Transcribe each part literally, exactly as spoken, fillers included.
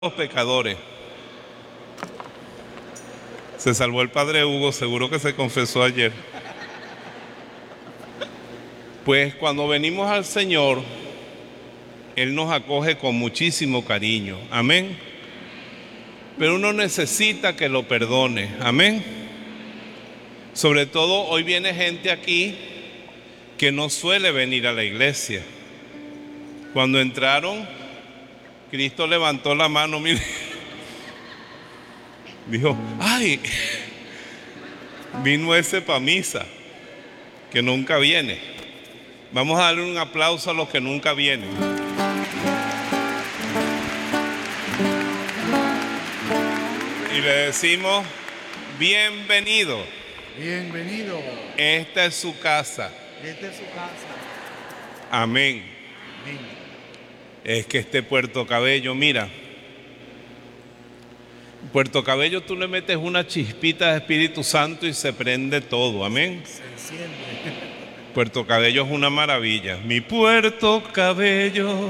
Los pecadores. Se salvó el padre Hugo, seguro que se confesó ayer. Pues cuando venimos al Señor, Él nos acoge con muchísimo cariño. Amén. Pero uno necesita que lo perdone. Amén. Sobre todo hoy viene gente aquí que no suele venir a la iglesia. Cuando entraron, Cristo levantó la mano, mire, dijo, ay, vino ese pa' misa, que nunca viene. Vamos a darle un aplauso a los que nunca vienen. Y le decimos, bienvenido. Bienvenido. Esta es su casa. Esta es su casa. Amén. Amén. Es que este Puerto Cabello, mira, Puerto Cabello tú le metes una chispita de Espíritu Santo y se prende todo, amén. Se enciende. Puerto Cabello es una maravilla. Mi Puerto Cabello,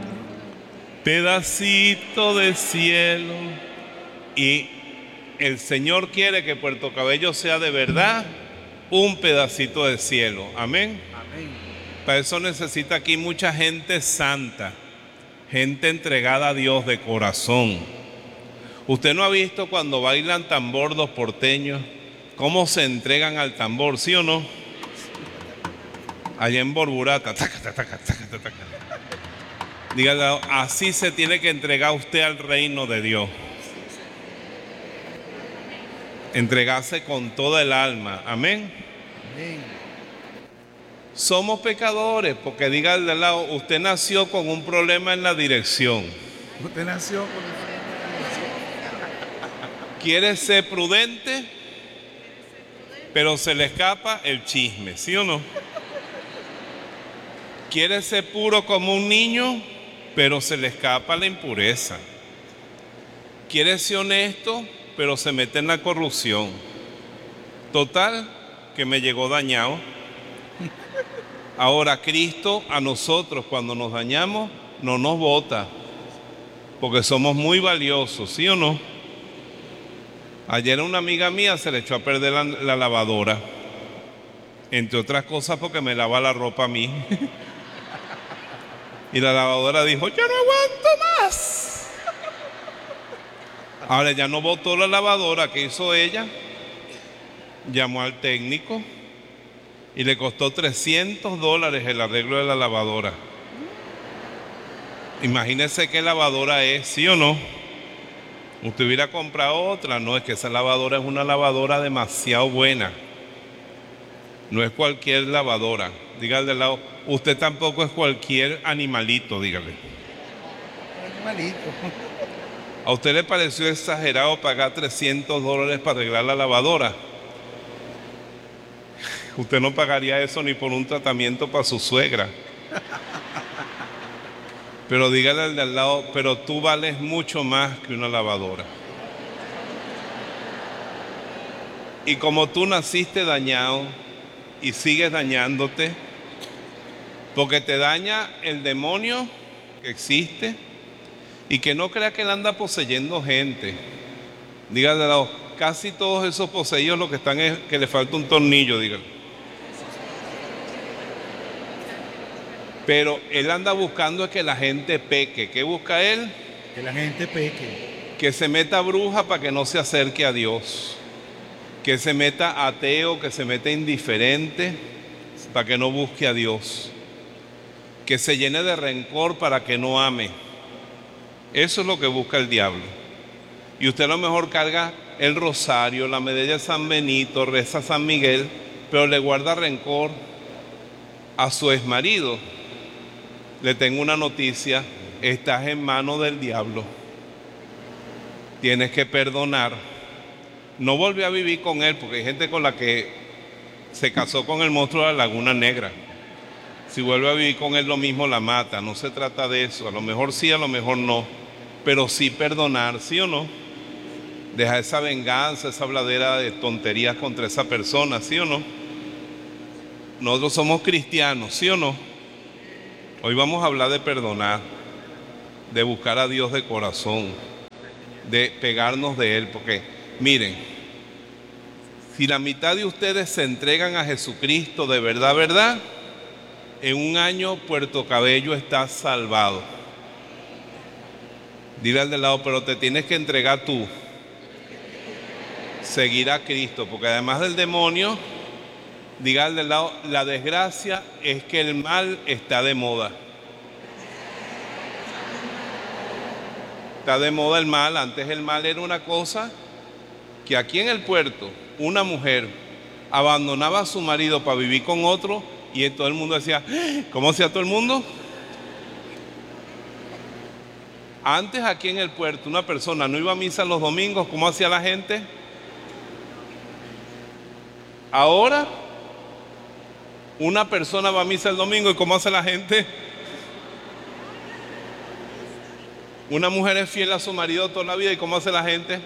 pedacito de cielo. Y el Señor quiere que Puerto Cabello sea de verdad un pedacito de cielo, amén. Amén. Para eso necesita aquí mucha gente santa, gente entregada a Dios de corazón. Usted no ha visto cuando bailan tambor los porteños, cómo se entregan al tambor, ¿sí o no? Allá en Borburata, taca, taca, taca, taca, taca. Dígale, así se tiene que entregar usted al reino de Dios. Entregarse con toda el alma, amén. Amén. Somos pecadores, porque dígale de al lado, usted nació con un problema en la dirección. Usted nació con el Quiere ser prudente, pero se le escapa el chisme, ¿sí o no? Quiere ser puro como un niño, pero se le escapa la impureza. Quiere ser honesto, pero se mete en la corrupción. Total, que me llegó dañado. Ahora Cristo a nosotros cuando nos dañamos no nos bota, porque somos muy valiosos, ¿sí o no? Ayer a una amiga mía se le echó a perder la, la lavadora, entre otras cosas porque me lava la ropa a mí. Y la lavadora dijo, yo no aguanto más. Ahora ya no botó la lavadora, ¿qué hizo ella? Llamó al técnico y le costó trescientos dólares el arreglo de la lavadora. Imagínese qué lavadora es, ¿sí o no? Usted hubiera comprado otra. No, es que esa lavadora es una lavadora demasiado buena. No es cualquier lavadora. Dígale de lado, usted tampoco es cualquier animalito, dígale. animalito. ¿A usted le pareció exagerado pagar trescientos dólares para arreglar la lavadora? Usted no pagaría eso ni por un tratamiento para su suegra. Pero dígale al de al lado, pero tú vales mucho más que una lavadora. Y como tú naciste dañado y sigues dañándote, porque te daña el demonio que existe y que no crea que él anda poseyendo gente. Dígale al lado, casi todos esos poseídos lo que están es que le falta un tornillo, dígale. Pero él anda buscando es que la gente peque. ¿Qué busca él? Que la gente peque. Que se meta bruja para que no se acerque a Dios. Que se meta ateo, que se meta indiferente para que no busque a Dios. Que se llene de rencor para que no ame. Eso es lo que busca el diablo. Y usted a lo mejor carga el rosario, la medalla de San Benito, reza a San Miguel, pero le guarda rencor a su exmarido. Le tengo una noticia, estás en manos del diablo. Tienes que perdonar. No volví a vivir con él, porque hay gente con la que se casó con el monstruo de la Laguna Negra. Si vuelve a vivir con él, lo mismo la mata. No se trata de eso. A lo mejor sí, a lo mejor no. Pero sí perdonar, ¿sí o no? Deja esa venganza, esa habladera de tonterías contra esa persona, ¿sí o no? Nosotros somos cristianos, ¿sí o no? Hoy vamos a hablar de perdonar, de buscar a Dios de corazón. de pegarnos de Él, porque miren, si la mitad de ustedes se entregan a Jesucristo de verdad, verdad, en un año Puerto Cabello está salvado. Dile al de lado, pero te tienes que entregar tú. Seguir a Cristo, porque además del demonio, diga al de lado, la desgracia es que el mal está de moda. Está de moda el mal. Antes el mal era una cosa que aquí en el puerto una mujer abandonaba a su marido para vivir con otro y todo el mundo decía, ¿cómo hacía todo el mundo? Antes aquí en el puerto una persona no iba a misa los domingos, ¿cómo hacía la gente? Ahora una persona va a misa el domingo y ¿cómo hace la gente? Una mujer es fiel a su marido toda la vida y ¿cómo hace la gente?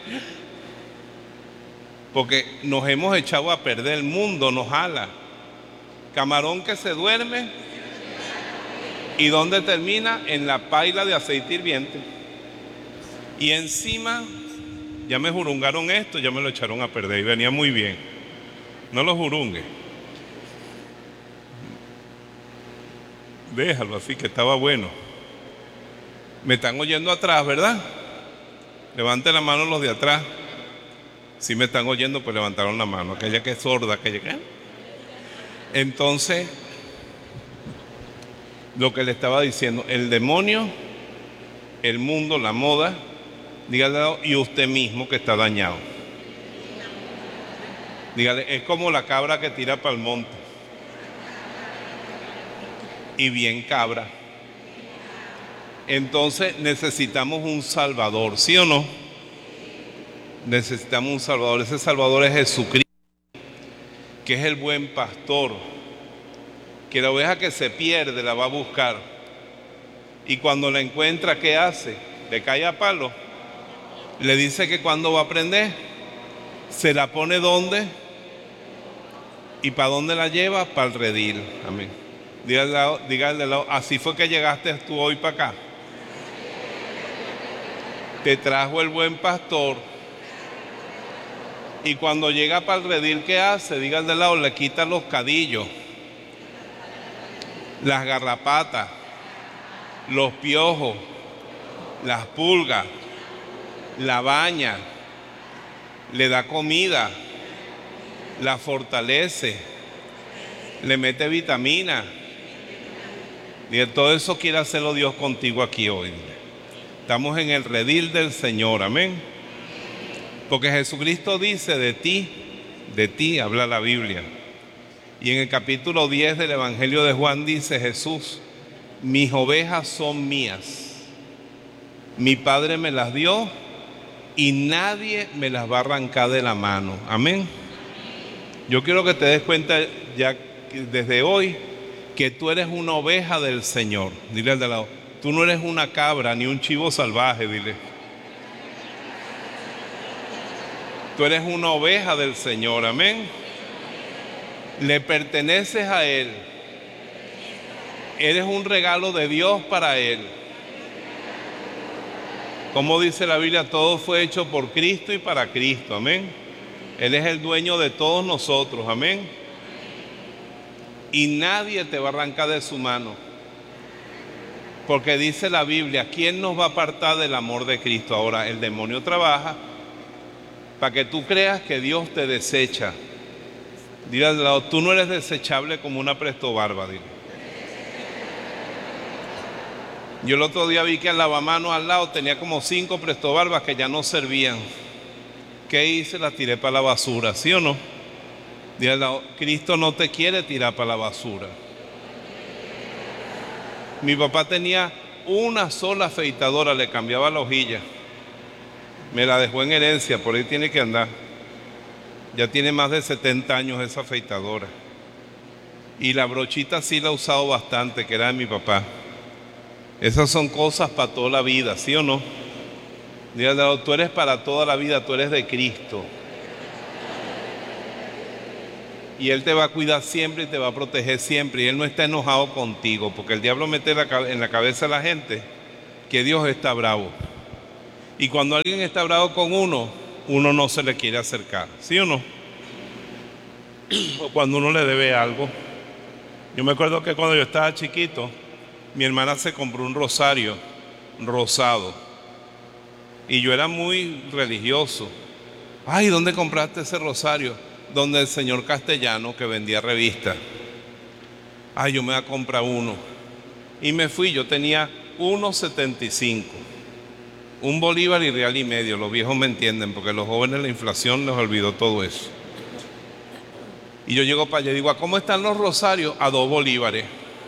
Porque nos hemos echado a perder, el mundo nos jala. Camarón que se duerme y ¿dónde termina? En la paila de aceite hirviente. Y encima ya me jurungaron esto, ya me lo echaron a perder y venía muy bien. No lo jurungue. Déjalo así, que estaba bueno. Me están oyendo atrás, ¿verdad? Levante la mano los de atrás. Si me están oyendo, pues levantaron la mano. Aquella que es sorda, aquella que... Entonces, lo que le estaba diciendo, el demonio, el mundo, la moda, dígale, y usted mismo que está dañado. Dígale, es como la cabra que tira para el monte. Y bien cabra. Entonces necesitamos un Salvador, ¿sí o no? Necesitamos un Salvador. Ese Salvador es Jesucristo, que es el buen pastor, que la oveja que se pierde la va a buscar. Y cuando la encuentra, ¿qué hace? Le cae a palo. Le dice que cuando va a aprender, se la pone ¿dónde? ¿Y para dónde la lleva? Para el redil. Amén. Dígale, dígale, así fue que llegaste tú hoy para acá. Te trajo el buen pastor. Y cuando llega para el redil, ¿qué hace? Dígale de lado, le quita los cadillos, las garrapatas, los piojos, las pulgas, la baña, le da comida, la fortalece, le mete vitamina. Y todo eso quiere hacerlo Dios contigo aquí hoy. Estamos en el redil del Señor, amén. Porque Jesucristo dice de ti, de ti habla la Biblia. Y en el capítulo diez del Evangelio de Juan dice Jesús, mis ovejas son mías. Mi Padre me las dio y nadie me las va a arrancar de la mano. Amén. Yo quiero que te des cuenta ya desde hoy que tú eres una oveja del Señor. Dile al de lado, tú no eres una cabra ni un chivo salvaje, dile. Tú eres una oveja del Señor, amén. Le perteneces a Él. Eres un regalo de Dios para Él. Como dice la Biblia, todo fue hecho por Cristo y para Cristo, amén. Él es el dueño de todos nosotros, amén. Y nadie te va a arrancar de su mano. Porque dice la Biblia, ¿quién nos va a apartar del amor de Cristo? Ahora, el demonio trabaja para que tú creas que Dios te desecha. Dile al lado, tú no eres desechable como una presto barba, dile. Yo el otro día vi que el lavamanos al lado tenía como cinco presto barbas que ya no servían. ¿Qué hice? Las tiré para la basura, ¿sí o no? Dile al lado, Cristo no te quiere tirar para la basura. Mi papá tenía una sola afeitadora, le cambiaba la hojilla. Me la dejó en herencia, por ahí tiene que andar. Ya tiene más de setenta años esa afeitadora. Y la brochita sí la he usado bastante, que era de mi papá. Esas son cosas para toda la vida, ¿sí o no? Dígale, tú eres para toda la vida, tú eres de Cristo. Y Él te va a cuidar siempre y te va a proteger siempre. Y Él no está enojado contigo, porque el diablo mete en la cabeza a la gente que Dios está bravo. Y cuando alguien está bravo con uno, uno no se le quiere acercar, ¿sí o no? O cuando uno le debe algo. Yo me acuerdo que cuando yo estaba chiquito, mi hermana se compró un rosario rosado. Y yo era muy religioso. Ay, ¿dónde compraste ese rosario? Donde el señor Castellano, que vendía revistas. Ay, yo me voy a comprar uno. Y me fui, yo tenía uno setenta y cinco. Un bolívar y real y medio. Los viejos me entienden, porque los jóvenes la inflación les olvidó todo eso. Y yo llego para allá y digo, ¿a cómo están los rosarios? A dos bolívares.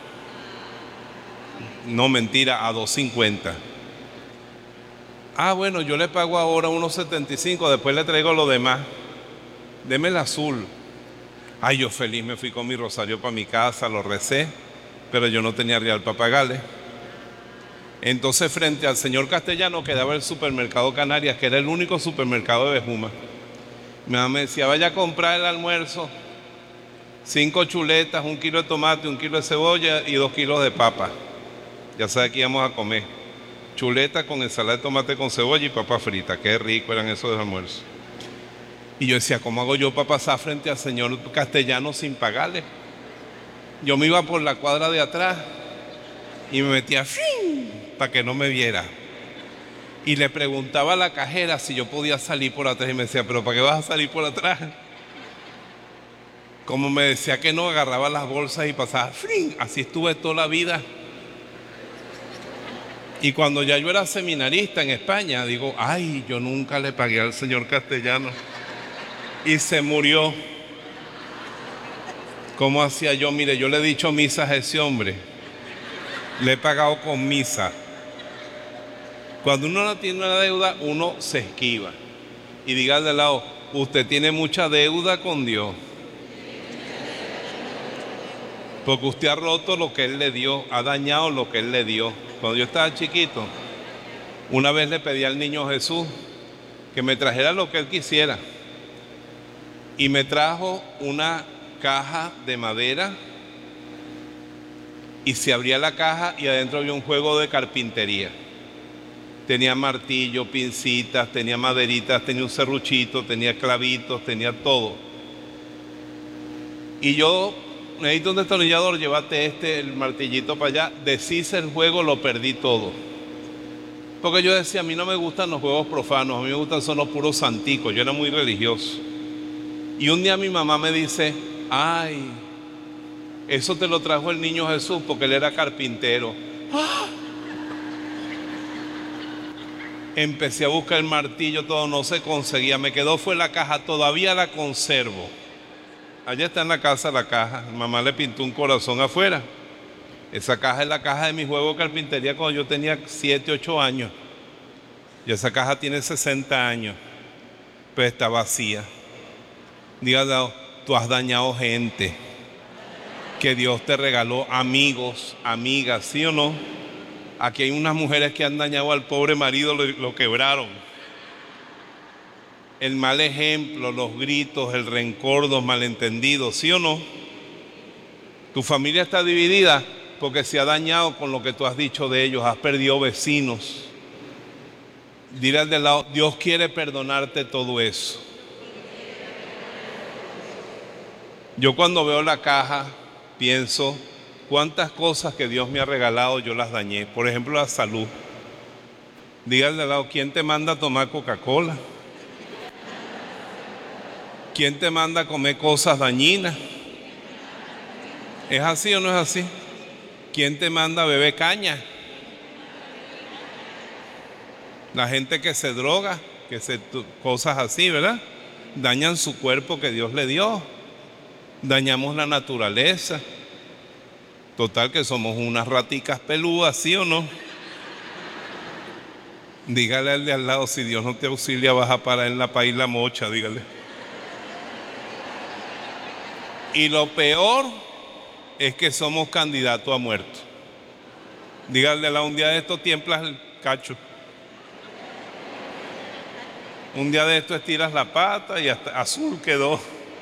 No, mentira, a dos cincuenta. Ah, bueno, yo le pago ahora uno setenta y cinco, después le traigo lo demás. Deme el azul. Ay, yo feliz me fui con mi rosario para mi casa, lo recé, pero yo no tenía real para pagarle. Entonces, frente al señor Castellano quedaba el supermercado Canarias, que era el único supermercado de Bejuma. Mi mamá me decía, vaya a comprar el almuerzo, cinco chuletas, un kilo de tomate, un kilo de cebolla y dos kilos de papa. Ya sabes que íbamos a comer. Chuleta con ensalada de tomate con cebolla y papa frita. Qué rico eran esos de almuerzo. Y yo decía, ¿cómo hago yo para pasar frente al señor Castellano sin pagarle? Yo me iba por la cuadra de atrás y me metía ¡fin! Para que no me viera. Y le preguntaba a la cajera si yo podía salir por atrás y me decía, ¿pero para qué vas a salir por atrás? Como me decía que no, agarraba las bolsas y pasaba ¡fin! Así estuve toda la vida. Y cuando ya yo era seminarista en España, digo, ay, yo nunca le pagué al señor Castellano. Y se murió. ¿Cómo hacía yo? Mire, yo le he dicho misas a ese hombre. Le he pagado con misa. Cuando uno no tiene una deuda, uno se esquiva. Y diga de lado, usted tiene mucha deuda con Dios. Porque usted ha roto lo que Él le dio, ha dañado lo que Él le dio. Cuando yo estaba chiquito, una vez le pedí al niño Jesús que me trajera lo que Él quisiera. Y me trajo una caja de madera y se abría la caja y adentro había un juego de carpintería. Tenía martillo, pincitas, tenía maderitas, tenía un serruchito, tenía clavitos, tenía todo. Y yo, necesito un destornillador, llévate este, el martillito para allá. Deshice el juego, lo perdí todo. Porque yo decía, a mí no me gustan los juegos profanos, a mí me gustan son los puros santicos, yo era muy religioso. Y un día mi mamá me dice, ay, eso te lo trajo el niño Jesús porque él era carpintero. ¡Ah! Empecé a buscar el martillo, todo no se conseguía, me quedó fue la caja, todavía la conservo. Allá está en la casa la caja, mi mamá le pintó un corazón afuera. Esa caja es la caja de mi juego de carpintería cuando yo tenía siete, ocho años. Y esa caja tiene sesenta años, pero está vacía. Dígale, tú has dañado gente que Dios te regaló, amigos, amigas, ¿sí o no? Aquí hay unas mujeres que han dañado al pobre marido, lo, lo quebraron. El mal ejemplo, los gritos, el rencor, los malentendidos, ¿sí o no? Tu familia está dividida porque se ha dañado con lo que tú has dicho de ellos, has perdido vecinos. Dile al de lado, Dios quiere perdonarte todo eso. Yo cuando veo la caja pienso cuántas cosas que Dios me ha regalado yo las dañé. Por ejemplo, la salud. Dígale al lado, ¿quién te manda a tomar Coca-Cola? ¿Quién te manda a comer cosas dañinas? ¿Es así o no es así? ¿Quién te manda a beber caña? La gente que se droga, que se cosas así, ¿verdad? Dañan su cuerpo que Dios le dio. Dañamos la naturaleza. Total que somos unas raticas peludas, ¿sí o no? Dígale al de al lado, si Dios no te auxilia vas a parar en la país la mocha, dígale. Y lo peor es que somos candidatos a muerto. Dígale al lado, un día de esto tiemplas el cacho. Un día de esto estiras la pata y hasta azul quedó.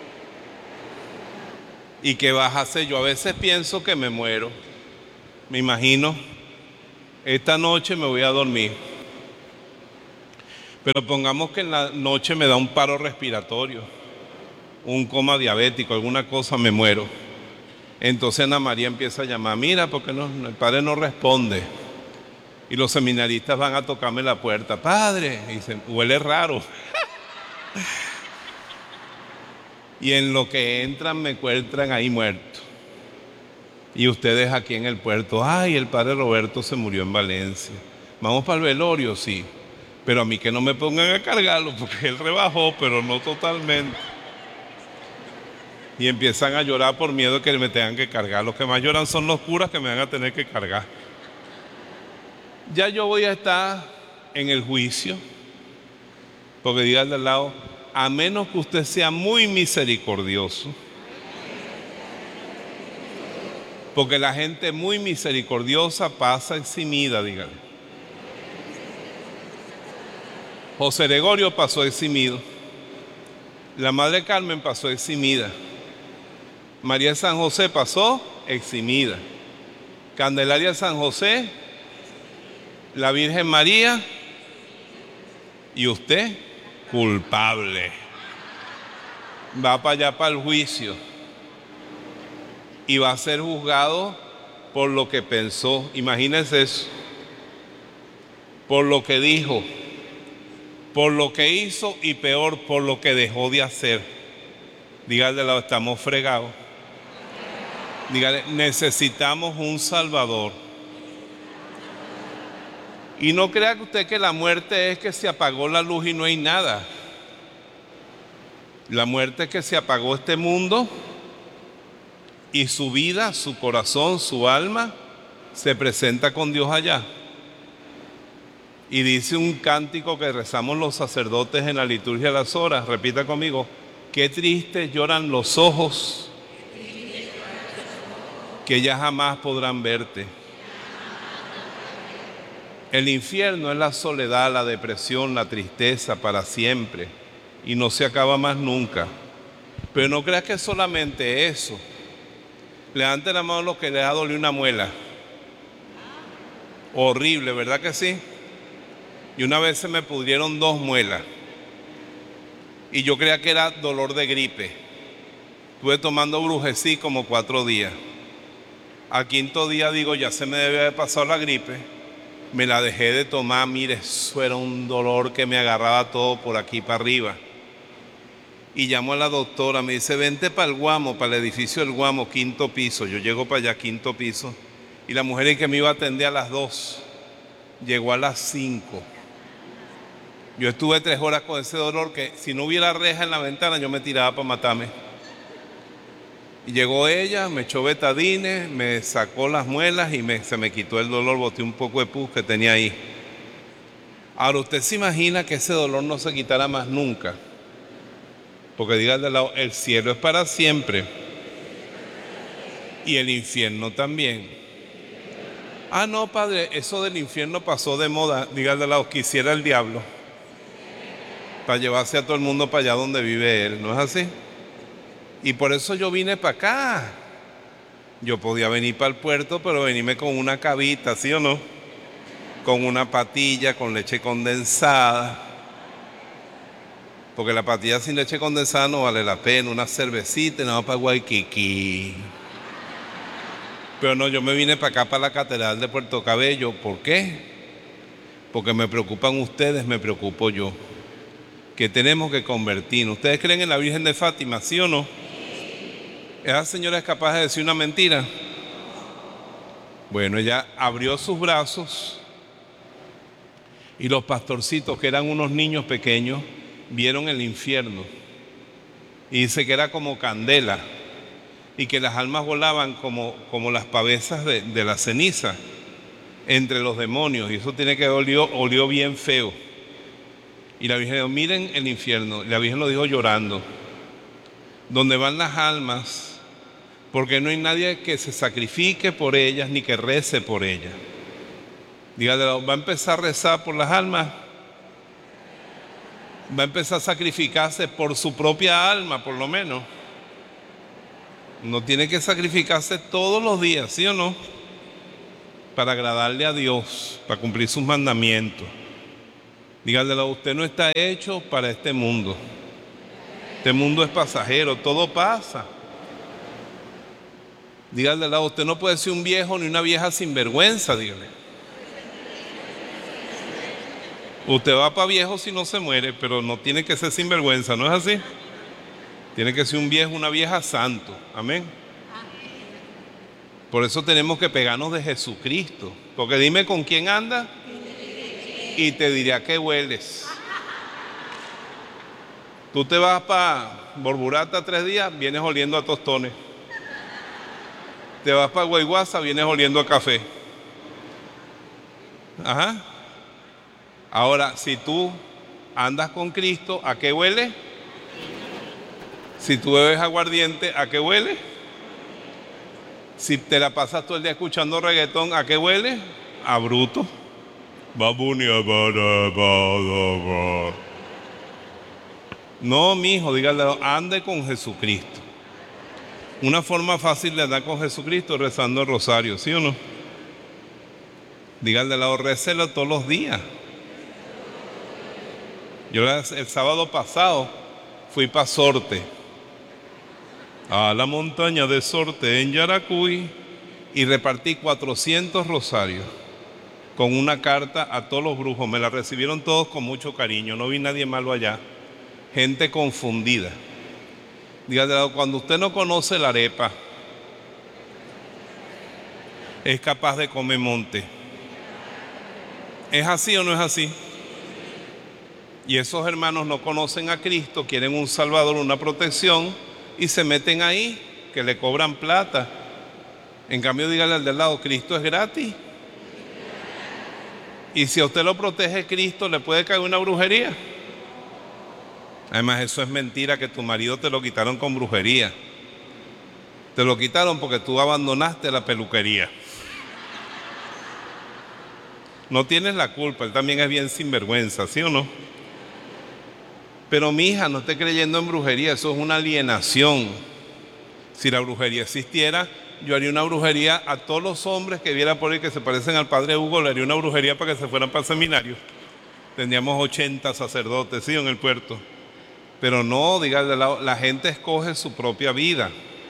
¿Y qué vas a hacer? Yo a veces pienso que me muero. Me imagino, esta noche me voy a dormir. Pero pongamos que en la noche me da un paro respiratorio, un coma diabético, alguna cosa, me muero. Entonces Ana María empieza a llamar, mira, porque no, el padre no responde. Y los seminaristas van a tocarme la puerta, padre, y dicen, huele raro. Y en lo que entran me encuentran ahí muerto. Y ustedes aquí en el puerto, ay, el padre Roberto se murió en Valencia. Vamos para el velorio, sí. Pero a mí que no me pongan a cargarlo, porque él rebajó, pero no totalmente. Y empiezan a llorar por miedo de que me tengan que cargar. Los que más lloran son los curas que me van a tener que cargar. Ya yo voy a estar en el juicio, porque diga al de al lado, a menos que usted sea muy misericordioso, porque la gente muy misericordiosa pasa eximida, dígale. José Gregorio pasó eximido, la Madre Carmen pasó eximida, María de San José pasó eximida, Candelaria San José, la Virgen María y usted culpable. Va para allá para el juicio y va a ser juzgado por lo que pensó. Imagínense eso, por lo que dijo, por lo que hizo y peor, por lo que dejó de hacer. Dígale al lado, estamos fregados. Dígale, necesitamos un Salvador. Y no crea que usted que la muerte es que se apagó la luz y no hay nada. La muerte es que se apagó este mundo y su vida, su corazón, su alma se presenta con Dios allá. Y dice un cántico que rezamos los sacerdotes en la liturgia de las horas, repita conmigo, qué tristes lloran los ojos que ya jamás podrán verte. El infierno es la soledad, la depresión, la tristeza para siempre y no se acaba más nunca. Pero no creas que es solamente eso. Levanten la mano los que les ha dolido una muela. Horrible, ¿verdad que sí? Y una vez se me pudrieron dos muelas y yo creía que era dolor de gripe. Estuve tomando Brujesí como cuatro días. Al quinto día digo, ya se me debe haber pasado la gripe. Me la dejé de tomar, mire, eso era un dolor que me agarraba todo por aquí para arriba. Y llamo a la doctora, me dice, vente para el Guamo, para el edificio del Guamo, quinto piso. Yo llego para allá, quinto piso. Y la mujer en que me iba a atender a las dos, llegó a las cinco. Yo estuve tres horas con ese dolor que si no hubiera reja en la ventana, yo me tiraba para matarme. Y llegó ella, me echó betadine, me sacó las muelas y me, se me quitó el dolor, boté un poco de pus que tenía ahí. Ahora, ¿usted se imagina que ese dolor no se quitará más nunca? Porque diga de lado, el cielo es para siempre y el infierno también. Ah, no, padre, eso del infierno pasó de moda. Diga de lado, quisiera el diablo para llevarse a todo el mundo para allá donde vive él, ¿no es así? Y por eso yo vine para acá. Yo podía venir para el puerto, pero venirme con una cabita, ¿sí o no? Con una patilla, con leche condensada. Porque la patilla sin leche condensada no vale la pena. Una cervecita y nada más para Guayquiqui. Pero no, yo me vine para acá, para la Catedral de Puerto Cabello. ¿Por qué? Porque me preocupan ustedes, me preocupo yo. Que tenemos que convertirnos. ¿Ustedes creen en la Virgen de Fátima, sí o no? ¿Esa señora es capaz de decir una mentira? Bueno, ella abrió sus brazos y los pastorcitos, que eran unos niños pequeños, vieron el infierno. Y dice que era como candela y que las almas volaban como, como las pavesas de, de la ceniza entre los demonios. Y eso tiene que olió, olió bien feo. Y la Virgen dijo, miren el infierno. Y la Virgen lo dijo llorando. Donde van las almas, porque no hay nadie que se sacrifique por ellas ni que rece por ellas. Dígale, va a empezar a rezar por las almas, va a empezar a sacrificarse por su propia alma, por lo menos. No tiene que sacrificarse todos los días, ¿sí o no? Para agradarle a Dios, para cumplir sus mandamientos. Dígale, usted no está hecho para este mundo. Este mundo es pasajero, todo pasa. Dígale al lado, usted no puede ser un viejo ni una vieja sinvergüenza, dígale. Usted va para viejo si no se muere, pero no tiene que ser sinvergüenza, ¿no es así? Tiene que ser un viejo, una vieja santo, amén. Por eso tenemos que pegarnos de Jesucristo, porque dime con quién anda y te diré a qué hueles. Tú te vas para Borburata tres días, vienes oliendo a tostones. Te vas para Guayguasa, vienes oliendo a café. Ajá. Ahora, si tú andas con Cristo, ¿a qué huele? Si tú bebes aguardiente, ¿a qué huele? Si te la pasas todo el día escuchando reggaetón, ¿a qué huele? A bruto. No, mi hijo, dígale, ande con Jesucristo. Una forma fácil de andar con Jesucristo es rezando el rosario, ¿sí o no? Dígale al lado, récelo todos los días. Yo el sábado pasado fui para Sorte, a la montaña de Sorte en Yaracuy, y repartí cuatrocientos rosarios con una carta a todos los brujos. Me la recibieron todos con mucho cariño, no vi nadie malo allá. Gente confundida. Dígale, cuando usted no conoce la arepa, es capaz de comer monte. ¿Es así o no es así? Y esos hermanos no conocen a Cristo, quieren un Salvador, una protección, y se meten ahí, que le cobran plata. En cambio, dígale al de al lado, Cristo es gratis. Y si a usted lo protege Cristo, le puede caer una brujería. Además, eso es mentira, que tu marido te lo quitaron con brujería. Te lo quitaron porque tú abandonaste la peluquería. No tienes la culpa, él también es bien sinvergüenza, ¿sí o no? Pero mi hija, no esté creyendo en brujería, eso es una alienación. Si la brujería existiera, yo haría una brujería a todos los hombres que viera por ahí que se parecen al padre Hugo, le haría una brujería para que se fueran para el seminario. Tendríamos ochenta sacerdotes, ¿sí? En el puerto. Pero no, dígale, la, la gente escoge su propia vida.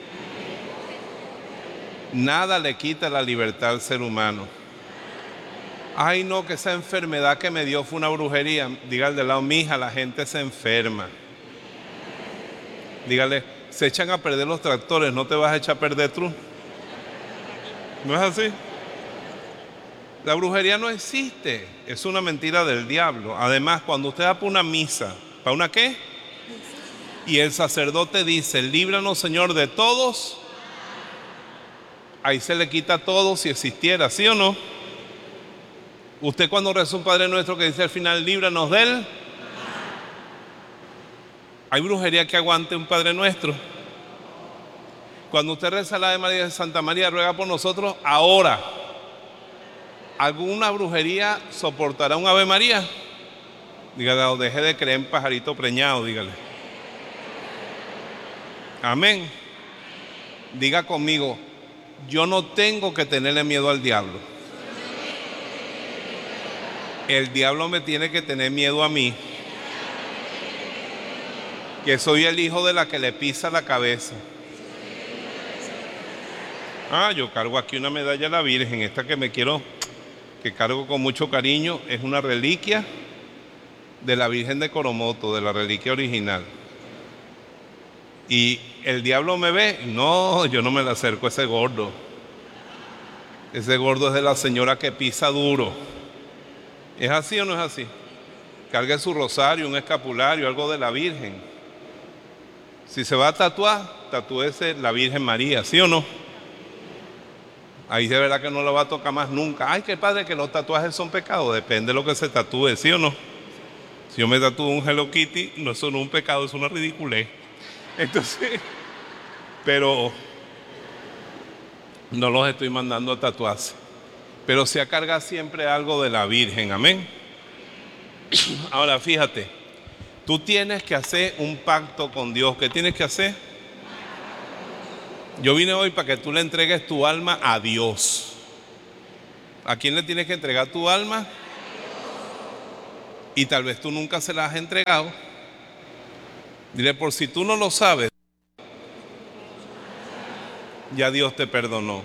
Nada le quita la libertad al ser humano. Ay, no, que esa enfermedad que me dio fue una brujería. Dígale de lado, mi hija, la gente se enferma. Dígale, se echan a perder los tractores, no te vas a echar a perder tú. ¿No es así? La brujería no existe, es una mentira del diablo. Además, cuando usted va para una misa, ¿para una qué? Y el sacerdote dice, líbranos, Señor, de todos. Ahí se le quita todo si existiera, ¿sí o no? Usted cuando reza un Padre Nuestro que dice al final, líbranos de él. ¿Hay brujería que aguante un Padre Nuestro? Cuando usted reza la Ave María de Santa María, ruega por nosotros ahora. ¿Alguna brujería soportará un Ave María? Dígale, o deje de creer en pajarito preñado, dígale. Amén. Diga conmigo, yo no tengo que tenerle miedo al diablo. El diablo me tiene que tener miedo a mí, que soy el hijo de la que le pisa la cabeza. Ah, yo cargo aquí una medalla a la Virgen, esta que me quiero, que cargo con mucho cariño, es una reliquia de la Virgen de Coromoto, de la reliquia original. Y el diablo me ve, no, yo no me le acerco a ese gordo. Ese gordo es de la señora que pisa duro. ¿Es así o no es así? Cargue su rosario, un escapulario, algo de la Virgen. Si se va a tatuar, tatúese la Virgen María, ¿sí o no? Ahí de verdad que no lo va a tocar más nunca. Ay, qué padre que los tatuajes son pecados. Depende de lo que se tatúe, ¿sí o no? Si yo me tatúo un Hello Kitty, no es solo un pecado, es una ridiculez. Entonces, pero no los estoy mandando a tatuarse. Pero se carga siempre algo de la Virgen, amén. Ahora fíjate, tú tienes que hacer un pacto con Dios. ¿Qué tienes que hacer? Yo vine hoy para que tú le entregues tu alma a Dios. ¿A quién le tienes que entregar tu alma? y tal vez tú nunca se las has entregado. Dile, por si tú no lo sabes, ya Dios te perdonó.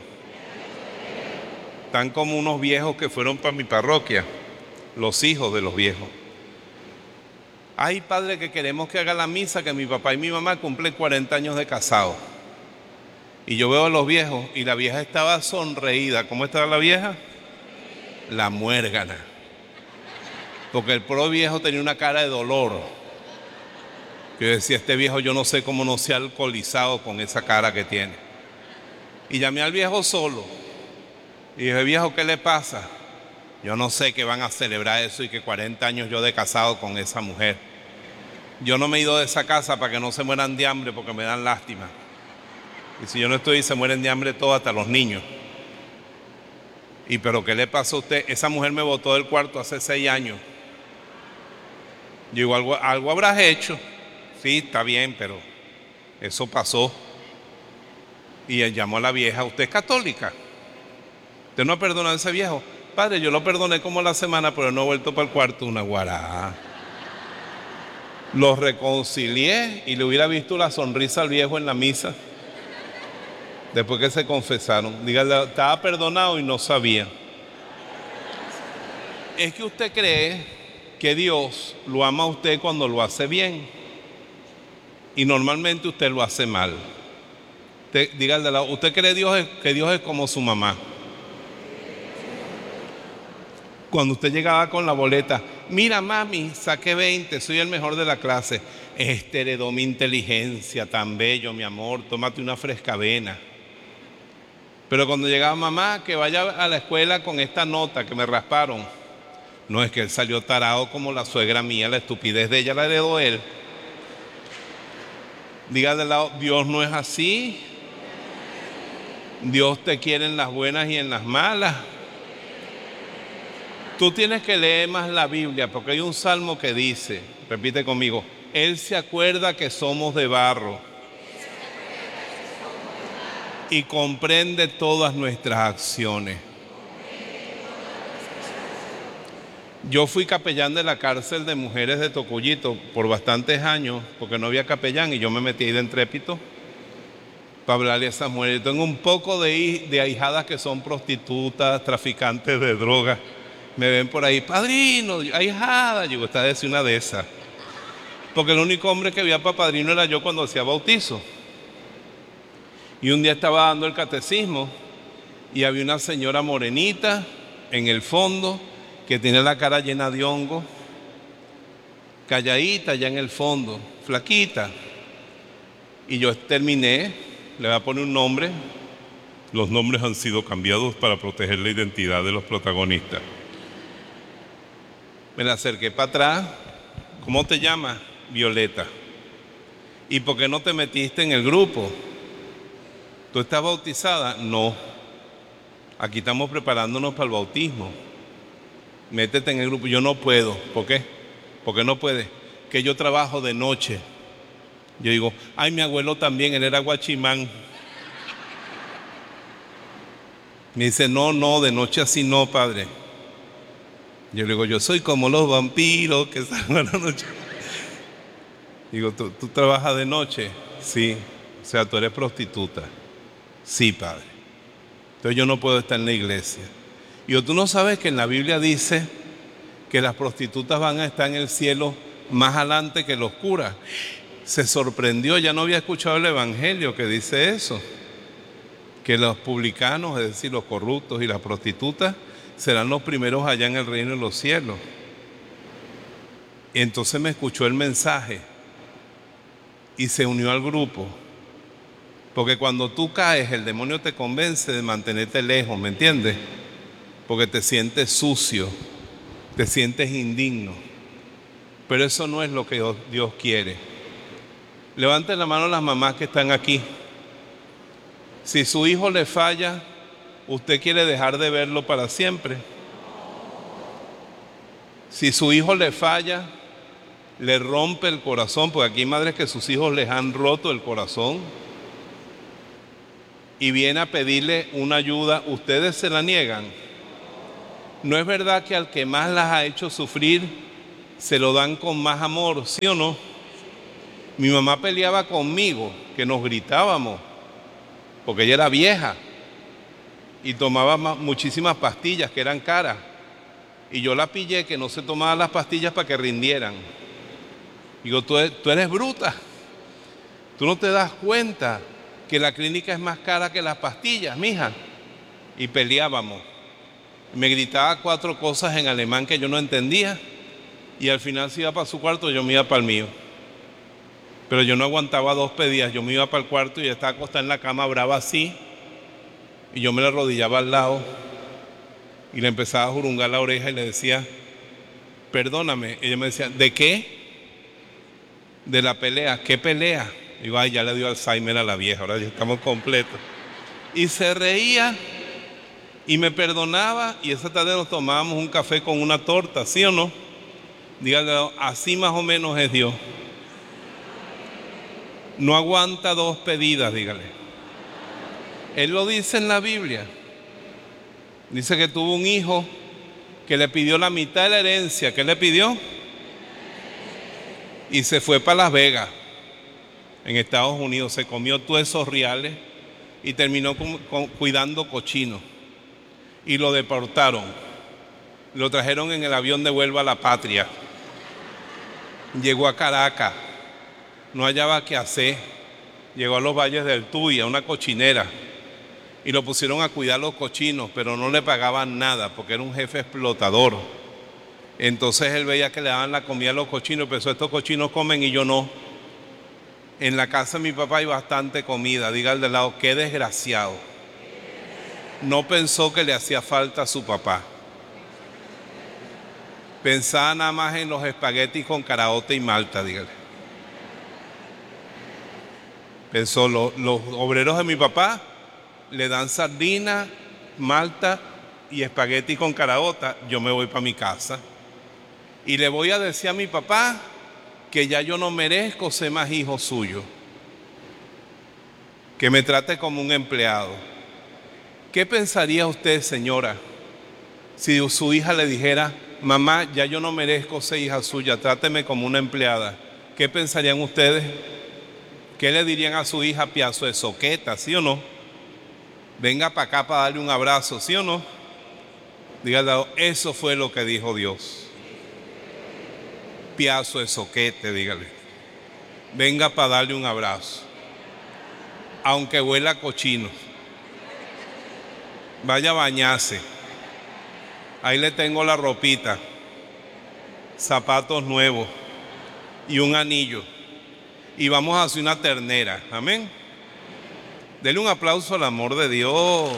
Tan como unos viejos que fueron para mi parroquia, los hijos de los viejos. Ay, padre, que queremos que haga la misa, que mi papá y mi mamá cumplen cuarenta años de casado. Y yo veo a los viejos y la vieja estaba sonreída. ¿Cómo estaba la vieja? La muérgana. Porque el pro viejo tenía una cara de dolor. Yo decía, este viejo yo no sé cómo no se ha alcoholizado con esa cara que tiene. Y llamé al viejo solo. Y dije, viejo, ¿qué le pasa? Yo no sé que van a celebrar eso y que cuarenta años yo de casado con esa mujer. Yo no me he ido de esa casa para que no se mueran de hambre porque me dan lástima. Y si yo no estoy, se mueren de hambre todos, hasta los niños. ¿Y pero qué le pasó a usted? Esa mujer me botó del cuarto hace seis años. Yo digo, algo, algo habrás hecho. Sí, está bien, pero eso pasó. Y él llamó a la vieja, ¿usted es católica? ¿Usted no ha perdonado a ese viejo? Padre, yo lo perdoné como la semana, pero no he vuelto para el cuarto. Una guará. Los reconcilié y le hubiera visto la sonrisa al viejo en la misa. Después que se confesaron. Dígale, estaba perdonado y no sabía. Es que usted cree que Dios lo ama a usted cuando lo hace bien. Y normalmente usted lo hace mal. Usted, dígale, usted cree Dios es, que Dios es como su mamá. Cuando usted llegaba con la boleta, mira mami, saqué veinte, soy el mejor de la clase. Este heredó mi inteligencia, tan bello, mi amor, tómate una frescavena. Pero cuando llegaba mamá, que vaya a la escuela con esta nota que me rasparon. No, es que él salió tarado como la suegra mía, la estupidez de ella la heredó él. Diga de lado, Dios no es así. Dios te quiere en las buenas y en las malas. Tú tienes que leer más la Biblia, porque hay un salmo que dice, repite conmigo, Él se acuerda que somos de barro y comprende todas nuestras acciones. Yo fui capellán de la cárcel de mujeres de Tocuyito por bastantes años, porque no había capellán y yo me metí ahí de entrépito para hablarle a esas mujeres. Yo tengo un poco de, de ahijadas que son prostitutas, traficantes de drogas. Me ven por ahí, padrino, ahijada. Yo digo, esta es una de esas. Porque el único hombre que había para padrino era yo cuando hacía bautizo. Y un día estaba dando el catecismo y había una señora morenita en el fondo que tiene la cara llena de hongo, calladita ya en el fondo, flaquita. Y yo terminé, le voy a poner un nombre. Los nombres han sido cambiados para proteger la identidad de los protagonistas. Me la acerqué para atrás. ¿Cómo te llamas? Violeta. ¿Y por qué no te metiste en el grupo? ¿Tú estás bautizada? No. Aquí estamos preparándonos para el bautismo. Métete en el grupo. Yo no puedo. ¿Por qué? Porque no puede. Que yo trabajo de noche. Yo digo, ay, mi abuelo también, él era guachimán. Me dice, no, no, de noche así no, padre. Yo le digo, yo soy como los vampiros que salen a la noche. Digo, ¿tú, ¿tú trabajas de noche? Sí. O sea, tú eres prostituta. Sí, padre. Entonces yo no puedo estar en la iglesia. Y tú no sabes que en la Biblia dice que las prostitutas van a estar en el cielo más adelante que los curas. Se sorprendió, ya no había escuchado el evangelio que dice eso. Que los publicanos, es decir, los corruptos y las prostitutas, serán los primeros allá en el reino de los cielos. Y entonces me escuchó el mensaje y se unió al grupo. Porque cuando tú caes, el demonio te convence de mantenerte lejos, ¿me entiendes? Porque te sientes sucio, te sientes indigno. Pero eso no es lo que Dios quiere. Levanten la mano las mamás que están aquí. Si su hijo le falla, ¿usted quiere dejar de verlo para siempre? Si su hijo le falla, le rompe el corazón, porque aquí hay madres que sus hijos les han roto el corazón, y viene a pedirle una ayuda, ¿ustedes se la niegan? ¿No es verdad que al que más las ha hecho sufrir se lo dan con más amor, ¿sí o no? Mi mamá peleaba conmigo, que nos gritábamos, porque ella era vieja y tomaba muchísimas pastillas que eran caras. Y yo la pillé que no se tomaba las pastillas para que rindieran. Digo, tú eres, tú eres bruta. Tú no te das cuenta que la clínica es más cara que las pastillas, mija. Y peleábamos. Me gritaba cuatro cosas en alemán que yo no entendía. Y al final se iba para su cuarto, yo me iba para el mío. Pero yo no aguantaba dos pedidas. Yo me iba para el cuarto y ella estaba acostada en la cama brava así. Y yo me la arrodillaba al lado. Y le empezaba a jurungar la oreja y le decía, perdóname. Ella me decía, ¿de qué? De la pelea. ¿Qué pelea? Digo, ay, ya le dio Alzheimer a la vieja, ahora ya estamos completos. Y se reía y me perdonaba, y esa tarde nos tomábamos un café con una torta, ¿sí o no? Dígale, así más o menos es Dios. No aguanta dos pedidas, dígale. Él lo dice en la Biblia. Dice que tuvo un hijo que le pidió la mitad de la herencia. ¿Qué le pidió? Y se fue para Las Vegas, en Estados Unidos. Se comió todos esos reales y terminó con, con, cuidando cochinos. Y lo deportaron. Lo trajeron en el avión de vuelta a la patria. Llegó a Caracas. No hallaba qué hacer. Llegó a los valles del Tuy, a una cochinera. Y lo pusieron a cuidar los cochinos, pero no le pagaban nada porque era un jefe explotador. Entonces él veía que le daban la comida a los cochinos, pero estos cochinos comen y yo no. En la casa de mi papá hay bastante comida. Diga al de lado, qué desgraciado. No pensó que le hacía falta a su papá. Pensaba nada más en los espaguetis con caraota y malta, dígale. Pensó, los, los obreros de mi papá le dan sardina, malta y espagueti con caraota, yo me voy para mi casa. Y le voy a decir a mi papá que ya yo no merezco ser más hijo suyo. Que me trate como un empleado. ¿Qué pensaría usted, señora, si su hija le dijera, mamá, ya yo no merezco ser hija suya, tráteme como una empleada? ¿Qué pensarían ustedes? ¿Qué le dirían a su hija, piazo de soqueta, sí o no? Venga para acá para darle un abrazo, ¿sí o no? Dígale, eso fue lo que dijo Dios. Piazo de soquete, dígale. Venga para darle un abrazo. Aunque huela a cochino. Vaya a bañarse. Ahí le tengo la ropita. Zapatos nuevos. Y un anillo. Y vamos a hacer una ternera. Amén. Dele un aplauso al amor de Dios.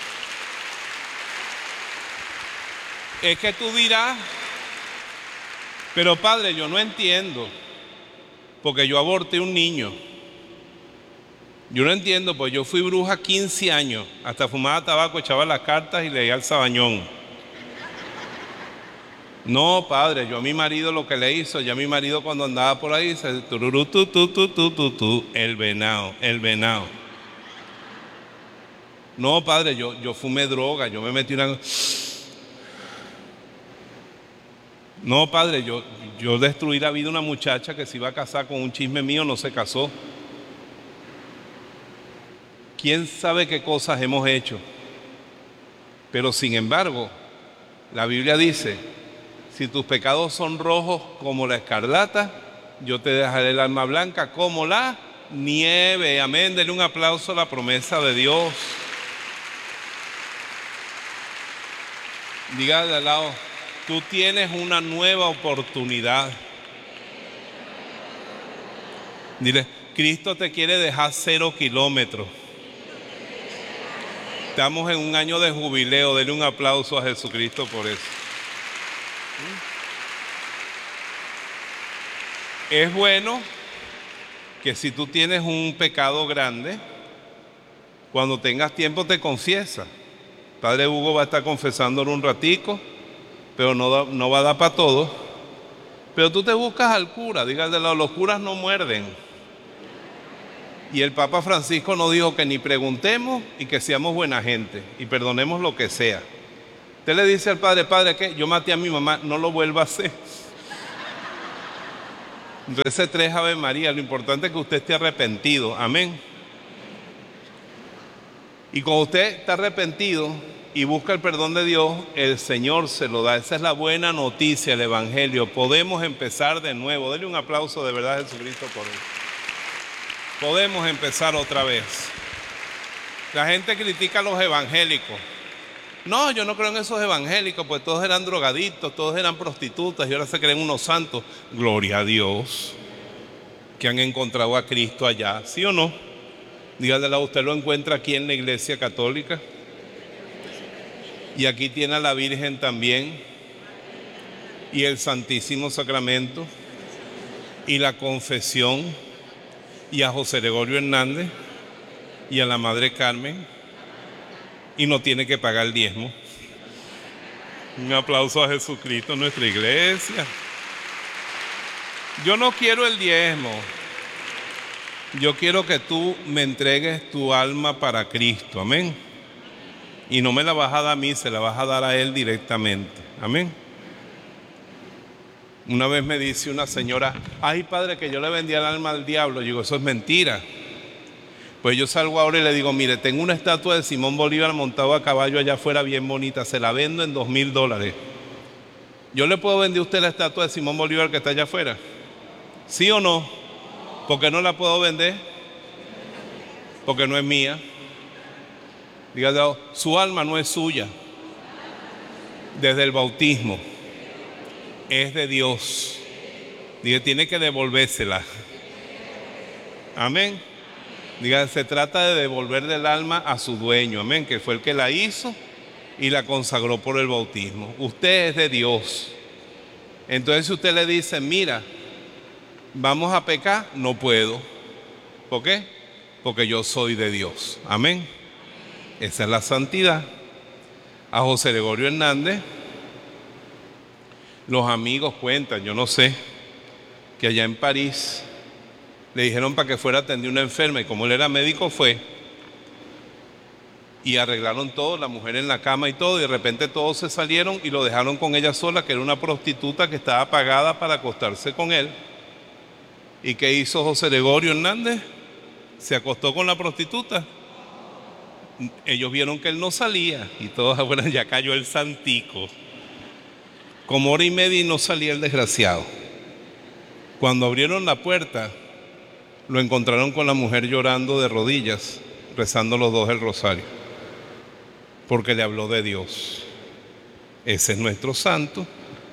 Es que tú dirás, pero padre, yo no entiendo, porque yo aborté un niño. Yo no entiendo, pues yo fui bruja quince años, hasta fumaba tabaco, echaba las cartas y leía el sabañón. No, padre, yo a mi marido lo que le hizo, ya mi marido cuando andaba por ahí, se tururú, tu, tu, tu, tu, tu, tu, el venado, el venado. No, padre, yo, yo fumé droga, yo me metí una... No, padre, yo, yo destruí la vida de una muchacha que se iba a casar con un chisme mío, no se casó. ¿Quién sabe qué cosas hemos hecho? Pero sin embargo, la Biblia dice, si tus pecados son rojos como la escarlata, yo te dejaré el alma blanca como la nieve. Amén, denle un aplauso a la promesa de Dios. Diga de al lado, tú tienes una nueva oportunidad. Dile, Cristo te quiere dejar cero kilómetros. Estamos en un año de jubileo. Denle un aplauso a Jesucristo por eso. Es bueno que si tú tienes un pecado grande, cuando tengas tiempo te confiesas. Padre Hugo va a estar confesándolo un ratico, pero no, da, no va a dar para todo. Pero tú te buscas al cura, dígale, los curas no muerden. Y el Papa Francisco nos dijo que ni preguntemos y que seamos buena gente y perdonemos lo que sea. Usted le dice al padre, padre, que yo maté a mi mamá, no lo vuelva a hacer. Rece tres Ave María. Lo importante es que usted esté arrepentido. Amén. Y cuando usted está arrepentido y busca el perdón de Dios, el Señor se lo da. Esa es la buena noticia, el Evangelio. Podemos empezar de nuevo. Denle un aplauso de verdad a Jesucristo por eso. Podemos empezar otra vez. La gente critica a los evangélicos. No, yo no creo en esos evangélicos, pues todos eran drogadictos, todos eran prostitutas y ahora se creen unos santos. Gloria a Dios que han encontrado a Cristo allá, ¿sí o no? Dígale, usted lo encuentra aquí en la Iglesia Católica. Y aquí tiene a la Virgen también. Y el Santísimo Sacramento. Y la confesión. Y a José Gregorio Hernández. Y a la Madre Carmen. Y no tiene que pagar el diezmo. Un aplauso a Jesucristo en nuestra iglesia. Yo no quiero el diezmo. Yo quiero que tú me entregues tu alma para Cristo, amén. Y no me la vas a dar a mí, se la vas a dar a Él directamente, amén. Una vez me dice una señora, ay padre, que yo le vendía el alma al diablo. Yo digo, eso es mentira. Pues yo salgo ahora y le digo, mire, tengo una estatua de Simón Bolívar montado a caballo allá afuera bien bonita, se la vendo en dos mil dólares. ¿Yo le puedo vender a usted la estatua de Simón Bolívar que está allá afuera? ¿Sí o no? ¿Por qué no la puedo vender? Porque no es mía. Dígale, su alma no es suya. Desde el bautismo es de Dios. Diga, tiene que devolvérsela. Amén. Diga, se trata de devolverle el alma a su dueño. Amén. Que fue el que la hizo y la consagró por el bautismo. Usted es de Dios. Entonces si usted le dice, mira, vamos a pecar, no puedo. ¿Por qué? Porque yo soy de Dios. Amén. Esa es la santidad. A José Gregorio Hernández, los amigos cuentan, yo no sé, que allá en París le dijeron para que fuera a atender una enferma y como él era médico fue y arreglaron todo, la mujer en la cama y todo, y de repente todos se salieron y lo dejaron con ella sola, que era una prostituta que estaba pagada para acostarse con él. ¿Y qué hizo José Gregorio Hernández? Se acostó con la prostituta. Ellos vieron que él no salía y todos, bueno, ya cayó el santico. Como hora y media y no salía el desgraciado. Cuando abrieron la puerta, lo encontraron con la mujer llorando de rodillas, rezando los dos el rosario, porque le habló de Dios. Ese es nuestro santo.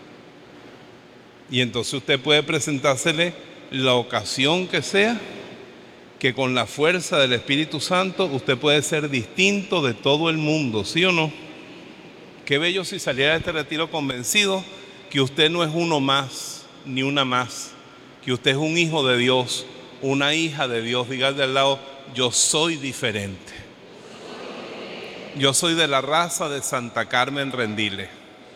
Y entonces usted puede presentársele la ocasión que sea, que con la fuerza del Espíritu Santo usted puede ser distinto de todo el mundo, ¿sí o no? Qué bello si saliera de este retiro convencido que usted no es uno más, ni una más, que usted es un hijo de Dios, una hija de Dios. Diga de al lado, yo soy diferente. Yo soy de la raza de Santa Carmen Rendile,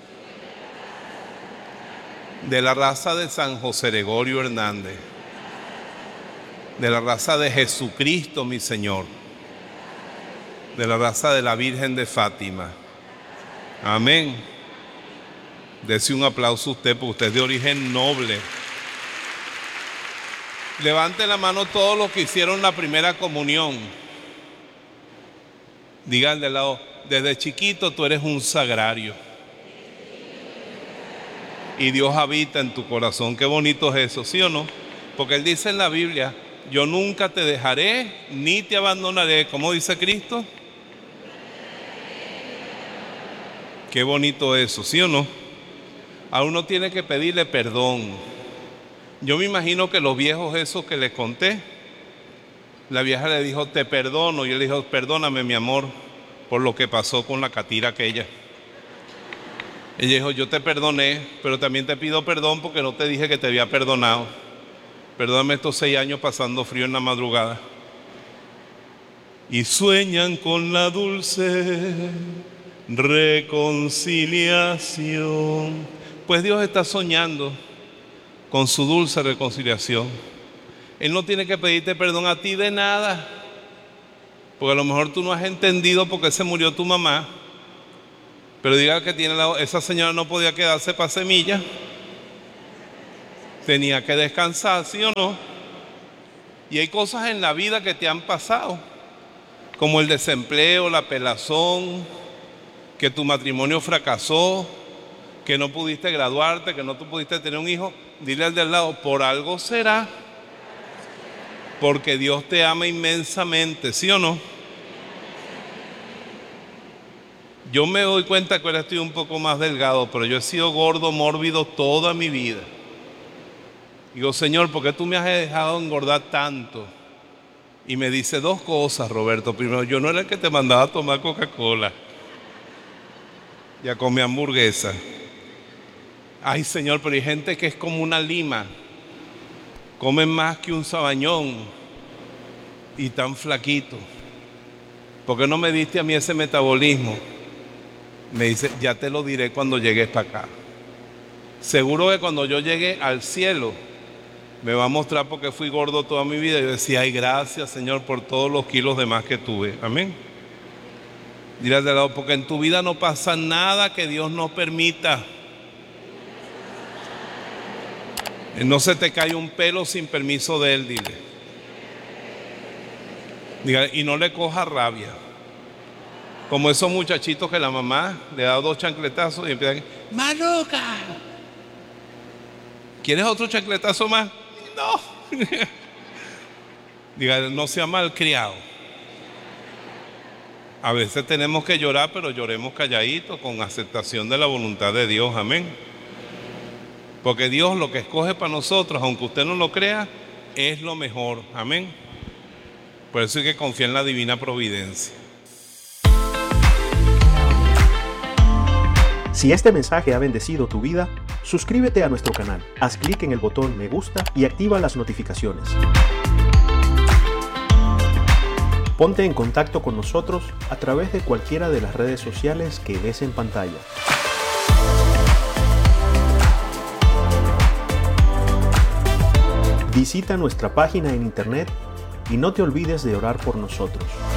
de la raza de San José Gregorio Hernández, de la raza de Jesucristo mi Señor, de la raza de la Virgen de Fátima. Amén. Dese un aplauso a usted, porque usted es de origen noble. Levante la mano todos los que hicieron la primera comunión. Digan de lado, desde chiquito tú eres un sagrario. Y Dios habita en tu corazón. Qué bonito es eso, ¿sí o no? Porque Él dice en la Biblia, yo nunca te dejaré ni te abandonaré. ¿Cómo dice Cristo? Qué bonito eso, ¿sí o no? A uno tiene que pedirle perdón. Yo me imagino que los viejos esos que les conté, la vieja le dijo, te perdono. Y él dijo, perdóname mi amor por lo que pasó con la catira aquella. Ella dijo, yo te perdoné, pero también te pido perdón porque no te dije que te había perdonado. Perdóname estos seis años pasando frío en la madrugada. Y sueñan con la dulce reconciliación. Pues Dios está soñando con su dulce reconciliación. Él no tiene que pedirte perdón a ti de nada, porque a lo mejor tú no has entendido por qué se murió tu mamá. Pero diga que tiene la, esa señora no podía quedarse para semilla. Tenía que descansar, ¿sí o no? Y hay cosas en la vida que te han pasado, como el desempleo, la pelazón, que tu matrimonio fracasó, que no pudiste graduarte, que no tú pudiste tener un hijo. Dile al de al lado, por algo será, porque Dios te ama inmensamente, ¿sí o no? Yo me doy cuenta que ahora estoy un poco más delgado, pero yo he sido gordo, mórbido toda mi vida. Digo, Señor, ¿por qué tú me has dejado engordar tanto? Y me dice dos cosas, Roberto. Primero, yo no era el que te mandaba a tomar Coca-Cola y a comer hamburguesa. Ay, Señor, pero hay gente que es como una lima. Comen más que un sabañón y tan flaquito. ¿Por qué no me diste a mí ese metabolismo? Me dice, ya te lo diré cuando llegues para acá. Seguro que cuando yo llegue al cielo, me va a mostrar porque fui gordo toda mi vida. Yo decía, ay, gracias, Señor, por todos los kilos de más que tuve. Amén. Dile al de lado, porque en tu vida no pasa nada que Dios no permita. No se te cae un pelo sin permiso de Él, dile. Diga, y no le coja rabia. Como esos muchachitos que la mamá le da dos chancletazos y empiezan, ¡Maruca! ¿Quieres otro chancletazo más? No. Diga, no sea malcriado. A veces tenemos que llorar, pero lloremos calladitos, con aceptación de la voluntad de Dios. Amén. Porque Dios lo que escoge para nosotros, aunque usted no lo crea, es lo mejor. Amén. Por eso hay que confiar en la divina providencia. Si este mensaje ha bendecido tu vida, suscríbete a nuestro canal, haz clic en el botón me gusta y activa las notificaciones. Ponte en contacto con nosotros a través de cualquiera de las redes sociales que ves en pantalla. Visita nuestra página en internet y no te olvides de orar por nosotros.